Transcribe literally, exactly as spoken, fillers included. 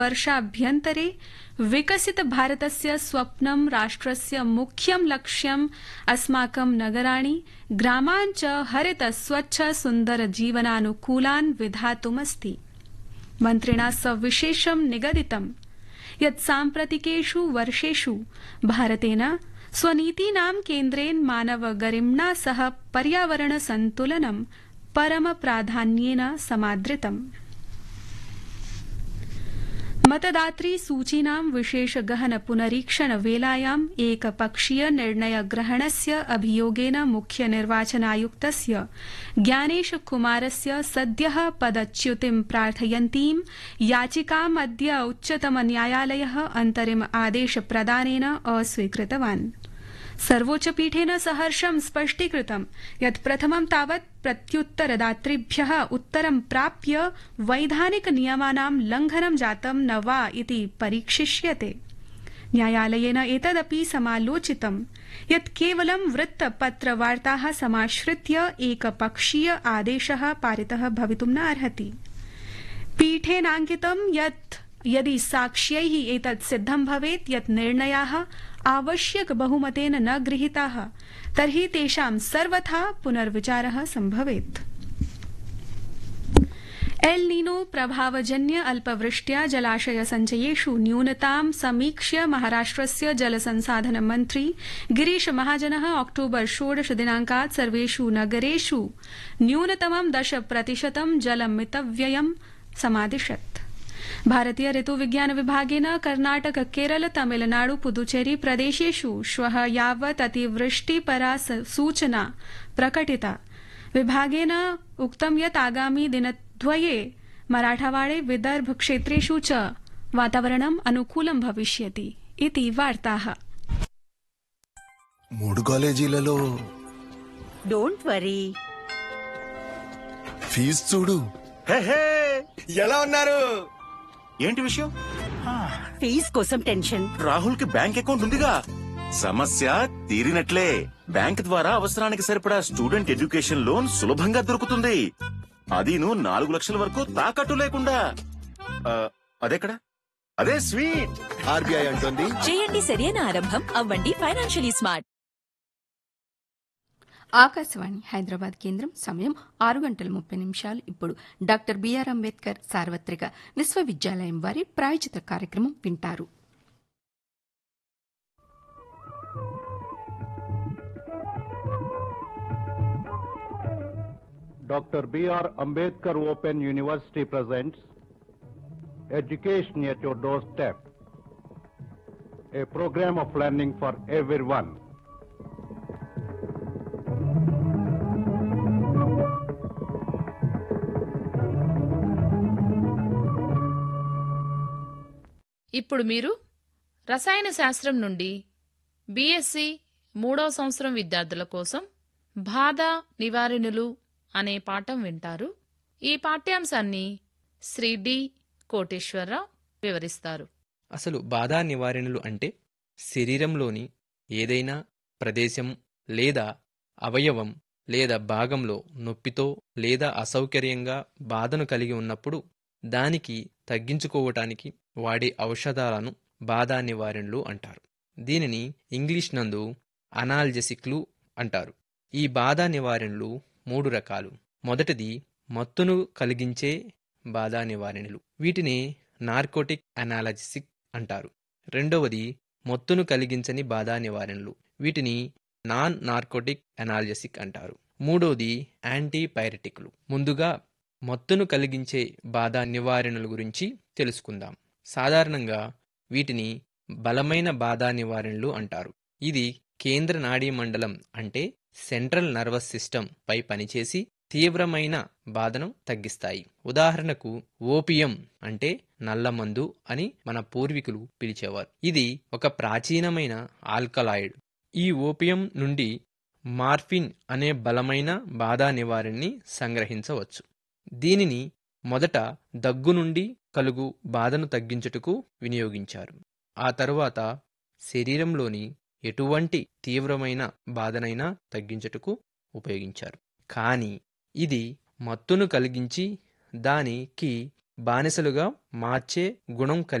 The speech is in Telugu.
वर्षाभ्यन्तरे विकसितभारतस्य स्वप्नं राष्ट्रस्य मुख्यं लक्ष्यम् अस्माकं नगराणि ग्रामान् च हरित स्वच्छ सुन्दर जीवनानुकूलान् विधातुमस्ति। मन्त्रिणा सविशेषं निगदितं यत् साम्प्रतिकेषु वर्षेषु भारतेन स्वनीतीनां केन्द्रेण मानवगरिम्णा सह पर्यावरण सन्तुलनं परमप्राधान्येन समादृतम्। मतदातृ सूचीनां विशेष गहन पुनरीक्षण वेलायाम् एकपक्षीय निर्णय ग्रहणस्य अभियोगेन मुख्य निर्वाचनायुक्तस्य ज्ञानेश कुमारस्य सद्यः पदच्युतिं प्रार्थयन्तीं याचिकाम् अद्य उच्चतमन्यायालयः अन्तरिम आदेश प्रदानेन अस्वीकृतवान्। सर्वोच्चपीठेन सहर्षं स्पष्टीकृतं यत् प्रथमं तावत् प्रत्युत्तरदातृभ्यः उत्तरं प्राप्य वैधानिक नियमानां लङ्घनं जातं न वा इति परीक्षिष्यते। न्यायालयेन एतदपि समालोचितं यत् केवलं वृत्तपत्रवार्ताः समाश्रित्य एकपक्षीय आदेशः पारितः भवितुं न अर्हति। पीठेनाङ्कितं यत् यदि साक्ष्यैः एतत् सिद्धं भवेत् यत् निर्णयाः आवश्यक बहुमतेन न गृहीताः तर्हि तेषां सर्वथा पुनर्विचारः संभवेत्। एल नीनो प्रभावजन्य अल्पवृष्ट्या जलाशय सञ्चयेषु न्यूनतां समीक्ष्य महाराष्ट्रस्य जलसंसाधन मन्त्री गिरीश महाजनः अक्टोबर षोडश दिनाङ्कात् सर्वेषु नगरेषु न्यूनतमं दश प्रतिशतं जलमितव्ययं समादिशत्। भारतीय ऋतु विज्ञान विभागेन कर्नाटक केरल तमिलनाडु पुदुचेरी प्रदेशेषु श्वः यावत् अतिवृष्टिपरा सूचना प्रकटिता। विभागेन उक्तं यत् आगामि दिनद्वये मराठवाड़े विदर्भ क्षेत्रेषु च वातावरणम् अनुकूलं भविष्यति इति वार्ताः। మూడు కాలేజీలలో డోంట్ వరీ ఫీజు చూడు. ఎలా ఉన్నారు? ఏంటి విషయం? ఫీజ్ కోసం టెన్షన్. రాహుల్ కి బ్యాంక్ అకౌంట్ ఉందిగా, సమస్య తీరినట్లే. బ్యాంక్ ద్వారా అవసరానికి సరిపడా స్టూడెంట్ ఎడ్యుకేషన్ లోన్ సులభంగా దొరుకుతుంది. అదీను నాలుగు లక్షల వరకు తాకట్టు లేకుండా. అదెక్కడ? అదే స్వీట్. ఆర్బీఐ అంటుంది చేయండి సరైన ఆరంభం, అవ్వండి ఫైనాన్షియలీ స్మార్ట్. ఆకాశవాణి హైదరాబాద్ కేంద్రం. సమయం ఆరు గంటల ముప్పై నిమిషాలు. ఇప్పుడు డాక్టర్ బిఆర్ అంబేద్కర్ సార్వత్రిక విశ్వవిద్యాలయం వారి ప్రాయోజిత కార్యక్రమం వింటారు. Doctor B R Ambedkar Open University presents Education at Your Doorstep, a program of learning for everyone. ఇప్పుడు మీరు రసాయన శాస్త్రం నుండి బీఎస్సీ మూడవ సంవత్సరం విద్యార్థుల కోసం బాధ నివారణలు అనే పాఠం వింటారు. ఈ పాఠ్యాంశాన్ని శ్రీ డి కోటేశ్వరరావు వివరిస్తారు. అసలు బాధా నివారణలు అంటే శరీరంలోని ఏదైనా ప్రదేశం లేదా అవయవం లేదా భాగంలో నొప్పితో లేదా అసౌకర్యంగా బాధను కలిగి ఉన్నప్పుడు దానికి తగ్గించుకోవటానికి వాడే ఔషధాలను బాధా నివారణలు అంటారు. దీనిని ఇంగ్లీష్ నందు అనాల్జెసిక్లు అంటారు. ఈ బాధా నివారణలు మూడు రకాలు. మొదటిది మత్తును కలిగించే బాధా నివారణలు, వీటిని నార్కోటిక్ అనాల్జెసిక్ అంటారు. రెండవది మత్తును కలిగించని బాధా నివారణలు, వీటిని నాన్ నార్కోటిక్ అనాల్జెసిక్ అంటారు. మూడవది యాంటీపైరెటిక్లు. ముందుగా మత్తును కలిగించే బాధా నివారణల గురించి తెలుసుకుందాం. సాధారణంగా వీటిని బలమైన బాధా నివారణలు అంటారు. ఇది కేంద్ర నాడీ మండలం అంటే సెంట్రల్ నర్వస్ సిస్టమ్ పై పనిచేసి తీవ్రమైన బాధను తగ్గిస్తాయి. ఉదాహరణకు ఓపియం అంటే నల్లమందు అని మన పూర్వీకులు పిలిచేవారు. ఇది ఒక ప్రాచీనమైన ఆల్కలాయిడ్. ఈ ఓపియం నుండి మార్ఫిన్ అనే బలమైన బాధా నివారణని సంగ్రహించవచ్చు. దీనిని మొదట దగ్గు నుండి కలుగు బాధను తగ్గించుటకు వినియోగించారు. ఆ తరువాత శరీరంలోని ఎటువంటి తీవ్రమైన బాధనైనా తగ్గించుటకు ఉపయోగించారు. కానీ ఇది మత్తును కలిగించి దానికి బానిసలుగా మార్చే గుణం కలిగి